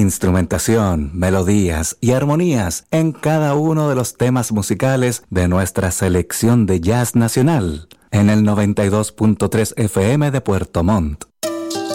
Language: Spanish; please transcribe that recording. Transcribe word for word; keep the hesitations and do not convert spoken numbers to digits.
Instrumentación, melodías y armonías en cada uno de los temas musicales de nuestra selección de jazz nacional en el noventa y dos punto tres F M de Puerto Montt.